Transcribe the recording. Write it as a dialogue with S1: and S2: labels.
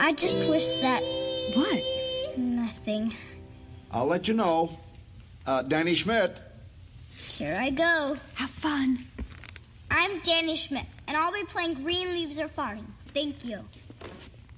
S1: I just wish that...
S2: What?
S1: Nothing.
S3: I'll let you know. Danny Schmidt.
S1: Here I go.
S2: Have fun.
S1: I'm Danny Schmidt, and I'll be playing Green Leaves Are Falling. Thank you.